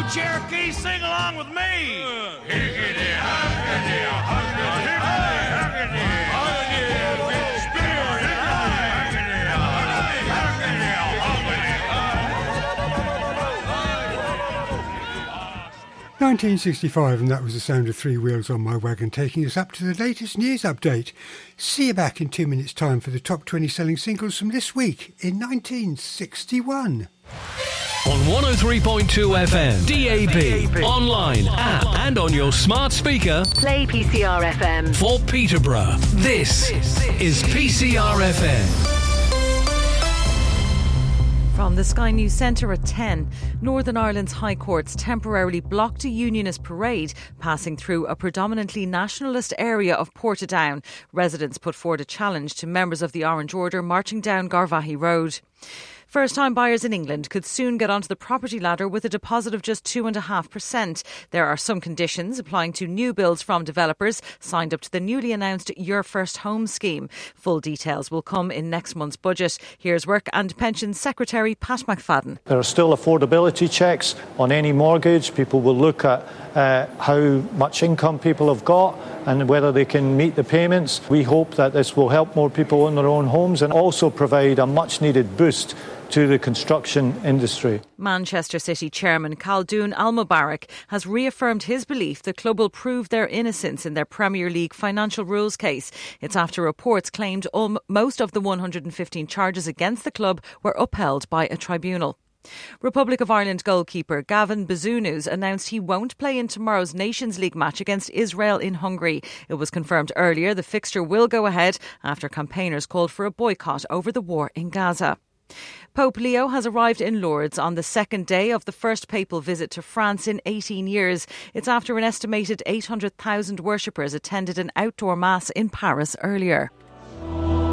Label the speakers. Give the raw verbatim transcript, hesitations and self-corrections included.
Speaker 1: Cherokee, sing along with me.
Speaker 2: Higgity, huggity, huggity, huggity, huggity, spirit, huggity, huggity, huggity.
Speaker 3: nineteen sixty-five, and that was the sound of Three Wheels on My Wagon, taking us up to the latest news update. See you back in two minutes' time for the top twenty selling singles from this week in nineteen sixty-one.
Speaker 4: On one oh three point two F M, D A B, online, app and on your smart speaker.
Speaker 5: Play P C R F M.
Speaker 4: For Peterborough, this is P C R F M.
Speaker 6: From the Sky News Centre at ten, Northern Ireland's High Courts temporarily blocked a unionist parade passing through a predominantly nationalist area of Portadown. Residents put forward a challenge to members of the Orange Order marching down Garvaghey Road. First-time buyers in England could soon get onto the property ladder with a deposit of just two point five percent. There are some conditions applying to new builds from developers signed up to the newly announced Your First Home scheme. Full details will come in next month's budget. Here's Work and Pensions Secretary Pat McFadden.
Speaker 7: There are still affordability checks on any mortgage. People will look at uh, how much income people have got and whether they can meet the payments. We hope that this will help more people own their own homes and also provide a much-needed boost to the construction industry.
Speaker 6: Manchester City Chairman Khaldoon Al-Mubarak has reaffirmed his belief the club will prove their innocence in their Premier League financial rules case. It's after reports claimed um, most of the one hundred fifteen charges against the club were upheld by a tribunal. Republic of Ireland goalkeeper Gavin Bazunus announced he won't play in tomorrow's Nations League match against Israel in Hungary. It was confirmed earlier the fixture will go ahead after campaigners called for a boycott over the war in Gaza. Pope Leo has arrived in Lourdes on the second day of the first papal visit to France in eighteen years. It's after an estimated eight hundred thousand worshippers attended an outdoor mass in Paris earlier.